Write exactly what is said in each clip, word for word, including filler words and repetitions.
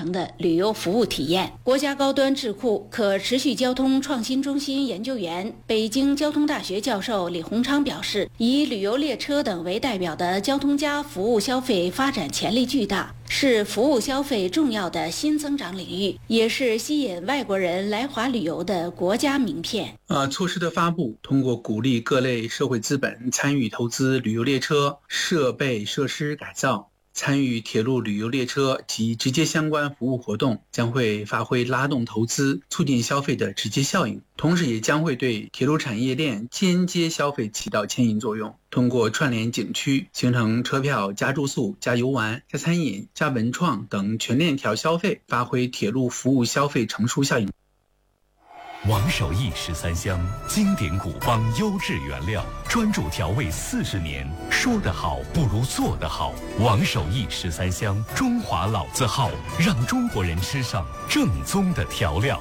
成的旅游服务体验。国家高端智库可持续交通创新中心研究员、北京交通大学教授李洪昌表示，以旅游列车等为代表的交通加服务消费发展潜力巨大，是服务消费重要的新增长领域，也是吸引外国人来华旅游的国家名片。 呃，措施的发布通过鼓励各类社会资本参与投资旅游列车设备设施改造，参与铁路旅游列车及直接相关服务活动，将会发挥拉动投资、促进消费的直接效应，同时也将会对铁路产业链间接消费起到牵引作用。通过串联景区，形成车票加住宿加游玩加餐饮加文创等全链条消费，发挥铁路服务消费乘数效应。 王守义十三香，经典古方，优质原料，专注调味四十年。说得好不如做得好。王守义十三香，中华老字号，让中国人吃上正宗的调料。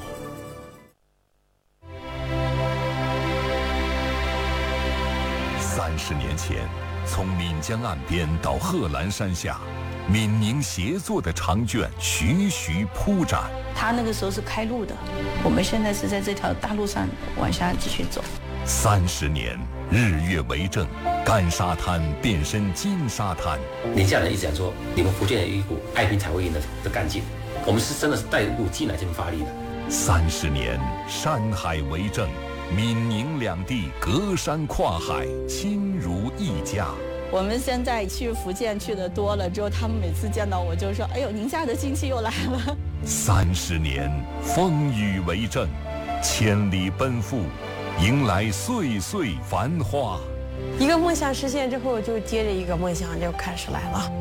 三十年前，从岷江岸边到贺兰山下，闽宁协作的长卷徐徐铺展。 他那个时候是开路的，我们现在是在这条大路上往下继续走。 三十年，日月为证，干沙滩变身金沙滩。 宁夏人一直讲说，你们福建有一股爱拼才会赢的的干劲，我们是真的是带入进来这边发力的。 三十年，山海为证，闽宁两地隔山跨海，亲如一家。 我们现在去福建去的多了之后，他们每次见到我就说：“哎呦，宁夏的亲戚又来了。” 三十年，风雨为证，千里奔赴，迎来岁岁繁花。 一个梦想实现之后，就接着一个梦想就开始来了。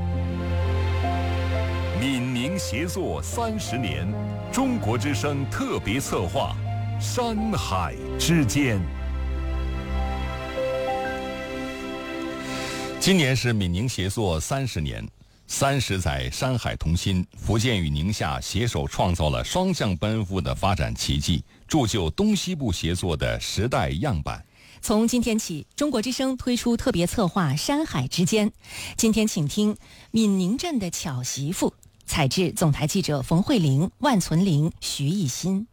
闽宁协作三十年，中国之声特别策划，山海之间。今年是闽宁协作三十年，三十载山海同心，福建与宁夏携手创造了双向奔赴的发展奇迹，铸就东西部协作的时代样板。 从今天起，中国之声推出特别策划《山海之间》。今天请听闽宁镇的巧媳妇，采制总台记者冯慧玲、万存玲、徐艺新。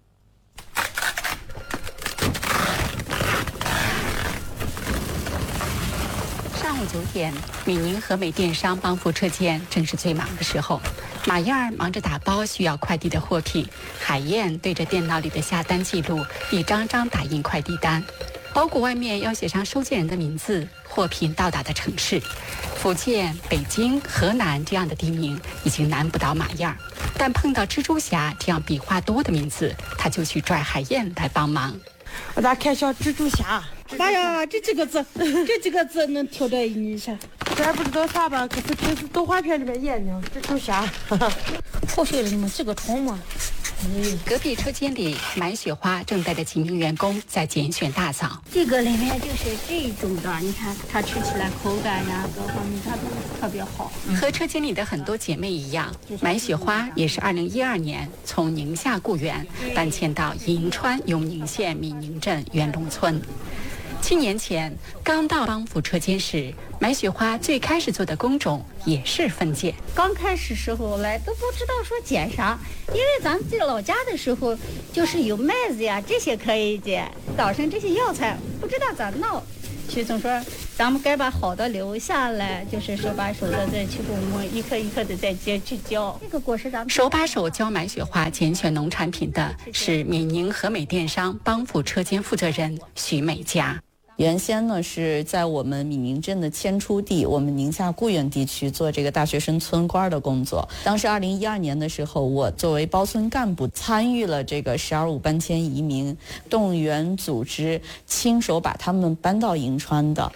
上午九点，闽宁和美电商帮扶车间正是最忙的时候。马燕儿忙着打包需要快递的货品，海燕对着电脑里的下单记录，一张张打印快递单。包裹外面要写上收件人的名字、货品到达的城市。福建、北京、河南这样的地名已经难不倒马燕儿，但碰到蜘蛛侠这样笔画多的名字，他就去拽海燕来帮忙。 我咋看像蜘蛛侠？妈呀，这几个字，这几个字能挑在一起。这还不知道啥吧？可是平时动画片里面演的蜘蛛侠。 破碎了，你们这个虫嘛。 隔壁车间里，买雪花正带着几名员工在拣选大枣。 这个里面就是这种的，你看它吃起来口感呀，各方面它都特别好。 和车间里的很多姐妹一样，买雪花也是二零一二年从宁夏故园搬迁到银川永宁县闽宁镇元龙村。七年前刚到帮扶车间时，买雪花最开始做的工种也是分拣。 刚开始时候来都不知道说捡啥，因为咱们在老家的时候就是有麦子呀这些可以捡，早上这些药材不知道咋弄。徐总说咱们该把好的留下来，就是手把手的再去琢磨，一颗一颗的再接去浇。这个果实咱们手把手教买雪花拣选农产品的是闽宁和美电商帮扶车间负责人徐美佳。 原先呢是在我们闽宁镇的迁出地，我们宁夏固原地区做这个大学生村官的工作。当时二零一二年的时候，我作为包村干部参与了这个十二五搬迁移民，动员组织，亲手把他们搬到银川的。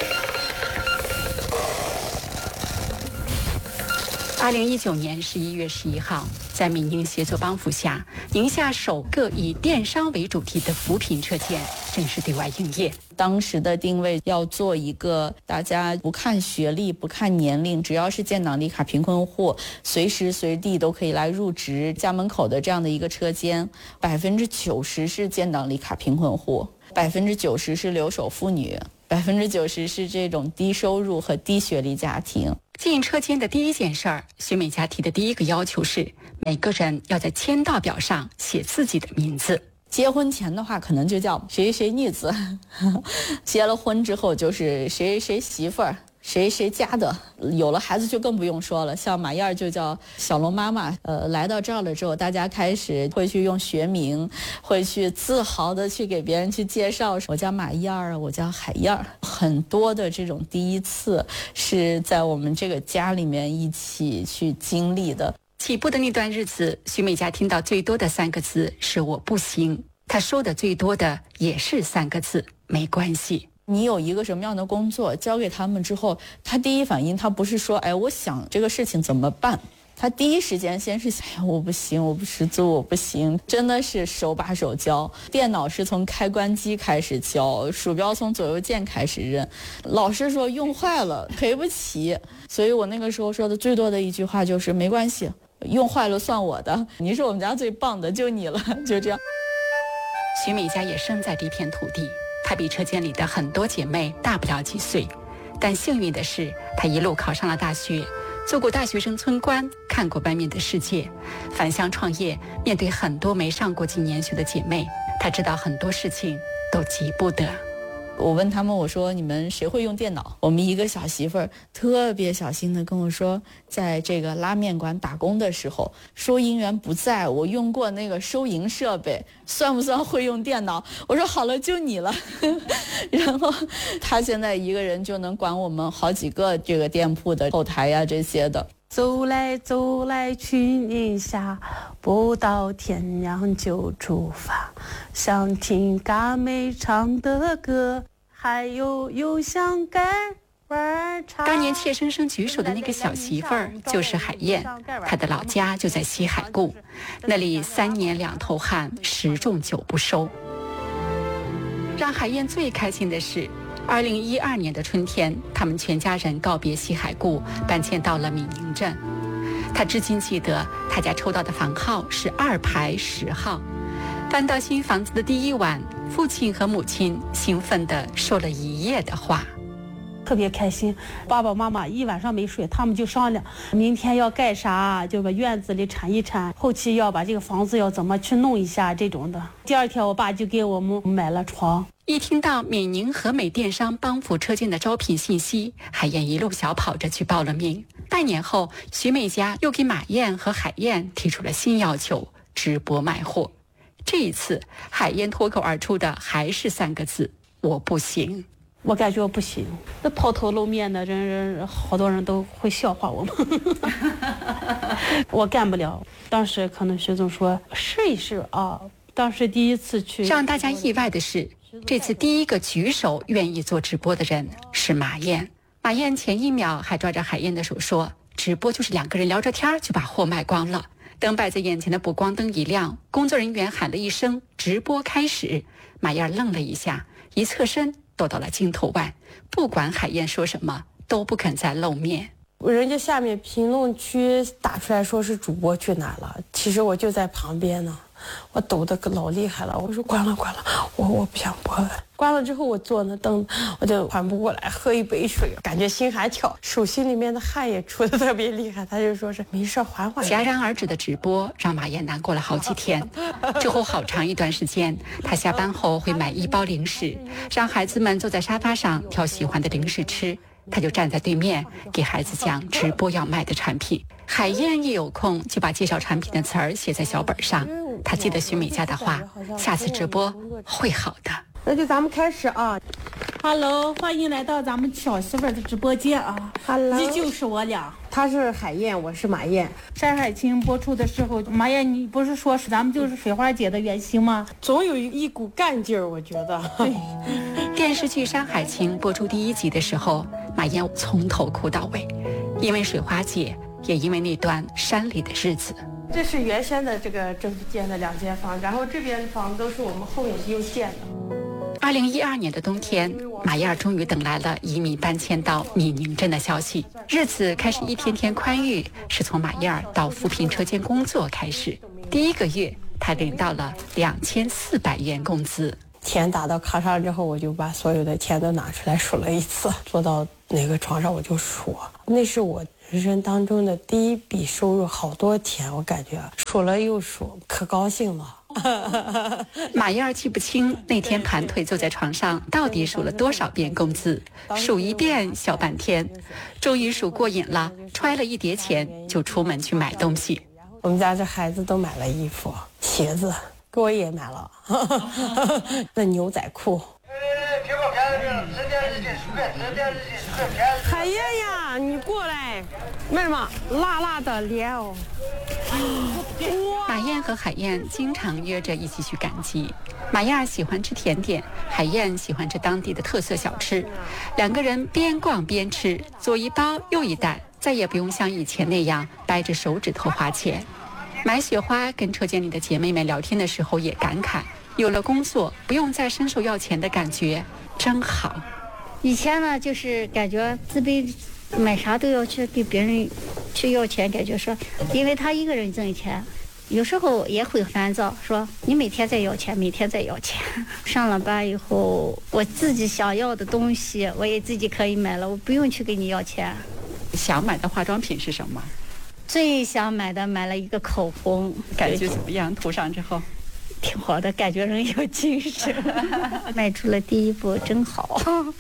二零一九年十一月十一号，在闽宁协作帮扶下，宁夏首个以电商为主题的扶贫车间正式对外营业。 当时的定位要做一个大家不看学历、不看年龄，只要是建档立卡贫困户，随时随地都可以来入职家门口的这样的一个车间。百分之九十是建档立卡贫困户，百分之九十是留守妇女。 百分之九十是这种低收入和低学历家庭。 进车间的第一件事儿，徐美佳提的第一个要求是，每个人要在签到表上写自己的名字。 结婚前的话，可能就叫谁谁女子，结了婚之后就是谁谁媳妇儿。谁谁家的，有了孩子就更不用说了，像马燕就叫小龙妈妈。呃，来到这儿了之后，大家开始会去用学名，会去自豪的去给别人去介绍，我叫马燕儿，我叫海燕儿。很多的这种第一次是在我们这个家里面一起去经历的。 起步的那段日子，徐美佳听到最多的三个字是我不行，她说的最多的也是三个字，没关系。 你有一个什么样的工作交给他们之后，他第一反应他不是说哎我想这个事情怎么办，他第一时间先是想哎我不行，我不识字，我不行，真的是手把手教。电脑是从开关机开始教，鼠标从左右键开始认，老师说用坏了赔不起，所以我那个时候说的最多的一句话就是没关系，用坏了算我的，你是我们家最棒的，就你了，就这样。 徐美佳也生在这片土地，她比车间里的很多姐妹大不了几岁，但幸运的是，她一路考上了大学，做过大学生村官，看过外面的世界，返乡创业，面对很多没上过几年学的姐妹，她知道很多事情都急不得。 我问他们，我说你们谁会用电脑？我们一个小媳妇儿特别小心的跟我说，在这个拉面馆打工的时候，收银员不在，我用过那个收银设备，算不算会用电脑？我说好了，就你了。然后他现在一个人就能管我们好几个这个店铺的后台呀这些的。 走来走来去宁夏，不到天亮就出发。想听嘎妹唱的歌，还有有想盖碗茶。 当年怯生生举手的那个小媳妇儿就是海燕，她的老家就在西海固，那里三年两头旱，十种九不收。让海燕最开心的是，二零一二年的春天，他们全家人告别西海固，搬迁到了闽宁镇。他至今记得，他家抽到的房号是二排十号。搬到新房子的第一晚，父亲和母亲兴奋地说了一夜的话， 特别开心。爸爸妈妈一晚上没睡，他们就商量明天要盖啥，就把院子里铲一铲，后期要把这个房子要怎么去弄一下这种的。第二天我爸就给我们买了床。 一听到闽宁和美电商帮扶车间的招聘信息，海燕一路小跑着去报了名。半年后，徐美佳又给马燕和海燕提出了新要求，直播卖货。这一次，海燕脱口而出的还是三个字：我不行。 我感觉我不行，那抛头露面的人人，好多人都会笑话我们。我干不了。当时可能徐总说试一试啊。当时第一次去， 让大家意外的是，这次第一个举手愿意做直播的人是马燕。马燕前一秒还抓着海燕的手说，直播就是两个人聊着天就把货卖光了。等摆在眼前的补光灯一亮，工作人员喊了一声直播开始，马燕愣了一下，一侧身躲到了镜头外，不管海燕说什么都不肯再露面。 人家下面评论区打出来说是主播去哪了，其实我就在旁边呢，我抖得老厉害了。我说关了关了，我我不想播了。关了之后我坐那等，我就缓不过来，喝一杯水，感觉心还跳，手心里面的汗也出得特别厉害。他就说是没事，缓缓。 戛然而止的直播让马燕难过了好几天。之后好长一段时间，他下班后会买一包零食，让孩子们坐在沙发上挑喜欢的零食吃。他就站在对面给孩子讲直播要卖的产品。海燕一有空就把介绍产品的词儿写在小本上。他记得徐美佳的话，下次直播会好的。 那就咱们开始啊。Hello， 欢迎来到咱们小媳妇的直播间啊。Hello， 依旧是我俩。她是海燕，我是马燕。《山海情》播出的时候，马燕，你不是说是咱们就是水花姐的原型吗？总有一股干劲儿，我觉得。对。 电视剧《山海情》播出第一集的时候，马燕从头哭到尾，因为水花姐，也因为那段山里的日子。 这是原先的这个政府建的两间房，然后这边房都是我们后面又建的。 二零一二年的冬天，马燕终于等来了移民搬迁到闽宁镇的消息，日子开始一天天宽裕。是从马燕到扶贫车间工作开始，第一个月她领到了两千四百元工资。 田打到炕上之后，我就把所有的田都拿出来数了一次，坐到那个床上我就数，那是我人生当中的第一笔收入，好多田，我感觉数了又数，可高兴了。 马燕儿记不清那天盘腿坐在床上到底数了多少遍工资，数一遍小半天，终于数过瘾了，揣了一叠钱就出门去买东西。 我们家这孩子都买了衣服鞋子，给我也买了那牛仔裤。海燕呀，你过来，为什么辣辣的脸哦？ 马燕和海燕经常约着一起去赶集。马燕儿喜欢吃甜点，海燕喜欢吃当地的特色小吃，两个人边逛边吃，左一包右一袋，再也不用像以前那样掰着手指头花钱。买雪花跟车间里的姐妹们聊天的时候也感慨，有了工作不用再伸手要钱的感觉真好。 以前呢就是感觉自卑，买啥都要去给别人去要钱，感觉说因为他一个人挣钱，有时候也会烦躁，说你每天在要钱，每天在要钱。上了班以后，我自己想要的东西我也自己可以买了，我不用去给你要钱。 想买的化妆品是什么？ 最想买的买了一个口红， 感觉怎么样？涂上之后挺好的，感觉人有精神。迈出了第一步，真好。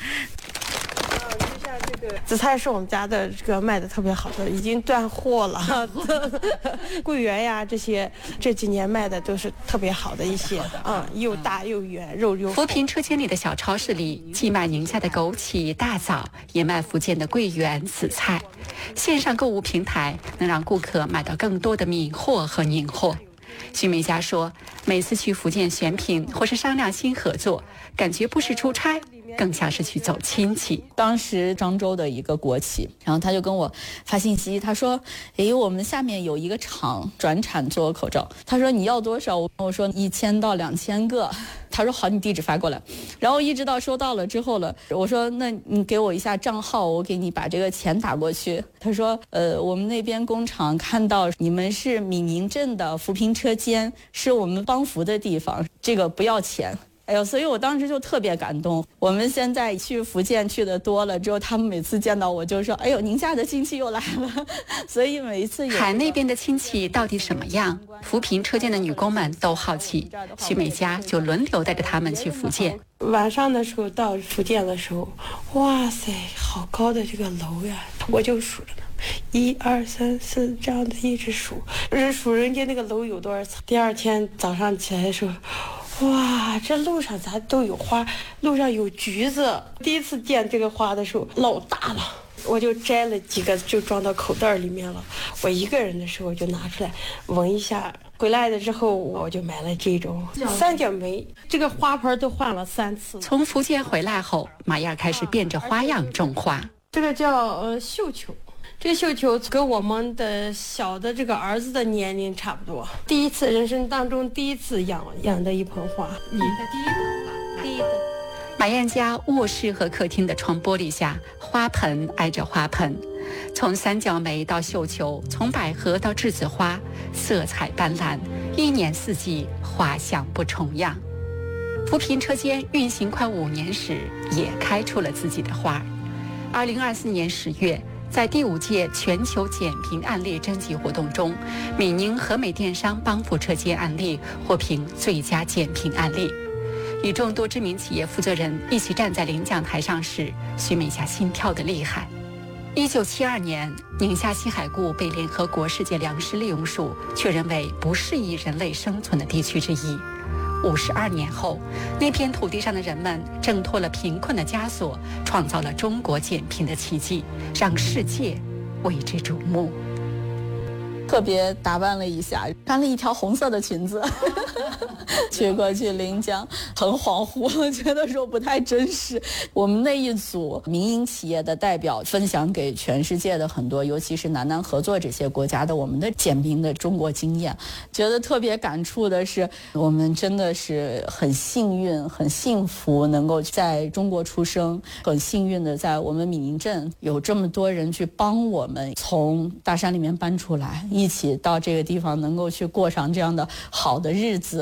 紫菜是我们家的这个卖的特别好的，已经断货了。桂圆呀，这些这几年卖的都是特别好的一些，嗯，又大又圆，肉又。 扶贫车间里的小超市里，既卖宁夏的枸杞、大枣，也卖福建的桂圆、紫菜。线上购物平台能让顾客买到更多的米货和宁货。徐美佳说，每次去福建选品或是商量新合作，感觉不是出差，更像是去走亲戚。 当时漳州的一个国企，然后他就跟我发信息，他说诶，我们下面有一个厂转产做口罩，他说你要多少？我说一千到两千个。他说好，你地址发过来。然后一直到收到了之后了，我说那你给我一下账号，我给你把这个钱打过去。他说呃，我们那边工厂看到你们是闽宁镇的扶贫车间，是我们帮扶的地方，这个不要钱。哎呦，所以我当时就特别感动。我们现在去福建去的多了之后，他们每次见到我就说：“哎呦，宁夏的亲戚又来了。”所以每一次海那边的亲戚到底什么样？扶贫车间的女工们都好奇，徐美佳就轮流带着他们去福建。 晚上的时候到福建的时候，哇塞，好高的这个楼呀！我就数着呢，一二三四，这样的一直数，人数人家那个楼有多少层。第二天早上起来的时候，哇，这路上咱都有花，路上有橘子。第一次见这个花的时候，老大了，我就摘了几个，就装到口袋里面了。我一个人的时候就拿出来闻一下。回来的之后，我就买了这种三角梅，这个花盆都换了三次。 从福建回来后，马燕开始变着花样种花。 这个叫呃绣球。这个绣球跟我们的小的这个儿子的年龄差不多，第一次人生当中第一次养养的一盆花。 你的第一盆花，第一盆。马燕家卧室和客厅的窗玻璃下，花盆挨着花盆，从三角梅到绣球，从百合到栀子花，色彩斑斓，一年四季花香不重样。扶贫车间运行快五年时，也开出了自己的花。二零二四年十月。在第五届全球减贫案例征集活动中，闽宁和美电商帮扶车间案例获评最佳减贫案例。与众多知名企业负责人一起站在领奖台上时，徐美霞心跳得厉害。一九七二年，宁夏西海固被联合国世界粮食利用署确认为不适宜人类生存的地区之一。五十二年后，那片土地上的人们挣脱了贫困的枷锁，创造了中国减贫的奇迹，让世界为之瞩目。 特别打扮了一下，穿了一条红色的裙子去过去领奖，很恍惚，我觉得说不太真实。我们那一组民营企业的代表分享给全世界的很多，尤其是南南合作这些国家的我们的减贫的中国经验，觉得特别感触的是，我们真的是很幸运很幸福能够在中国出生，很幸运的在我们闽宁镇有这么多人去帮我们从大山里面搬出来，一起到这个地方能够去过上这样的好的日子。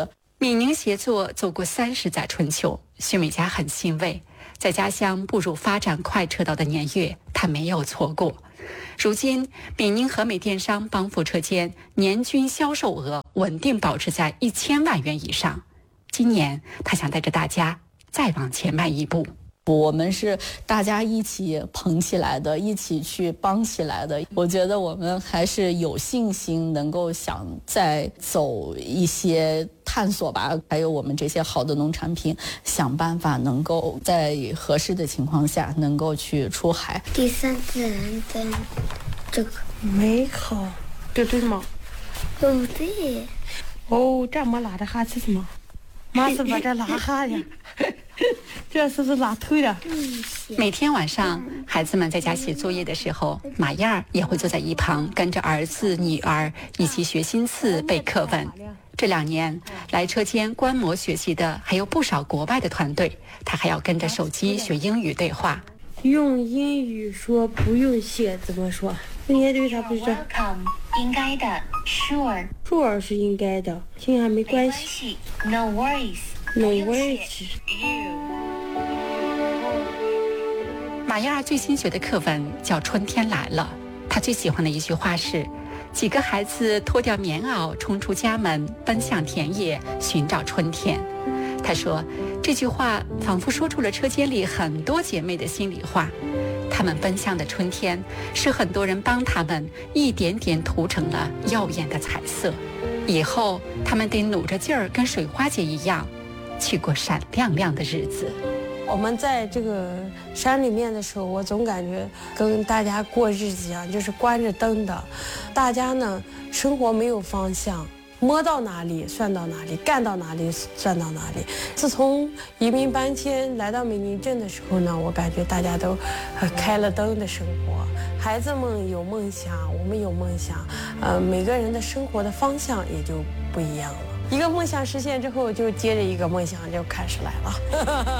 闽宁协作走过三十载春秋，徐美佳很欣慰，在家乡步入发展快车道的年月，她没有错过。如今，闽宁和美电商帮扶车间年均销售额稳定保持在一千万元以上。今年，她想带着大家再往前迈一步。 我们是大家一起捧起来的，一起去帮起来的。我觉得我们还是有信心能够想再走一些探索吧，还有我们这些好的农产品，想办法能够在合适的情况下能够去出海。 第三自然的这个美好，对对吗？ 哦对。 哦，这么拉的哈是什么？妈是把这拉哈的，这是不是拉透的？ 每天晚上，孩子们在家写作业的时候，马燕儿也会坐在一旁，跟着儿子、女儿一起学新词、背课文。这两年来车间观摩学习的还有不少国外的团队，他还要跟着手机学英语对话。 用英语说不用写怎么说？那你对他不是 Welcome 应该的 Sure Sure 是应该的，听还没关系 No worries No worries。 马燕儿最新学的课文叫《春天来了》，她最喜欢的一句话是：几个孩子脱掉棉袄，冲出家门，奔向田野，寻找春天。她说，这句话仿佛说出了车间里很多姐妹的心里话。她们奔向的春天，是很多人帮她们一点点涂成了耀眼的彩色。以后，她们得努着劲儿，跟水花姐一样，去过闪亮亮的日子。 我们在这个山里面的时候，我总感觉跟大家过日子一样，就是关着灯的。大家呢，生活没有方向，摸到哪里算到哪里，干到哪里算到哪里。自从移民搬迁来到美宁镇的时候呢，我感觉大家都开了灯的生活。孩子们有梦想，我们有梦想，呃，每个人的生活的方向也就不一样了。一个梦想实现之后，就接着一个梦想就开始来了。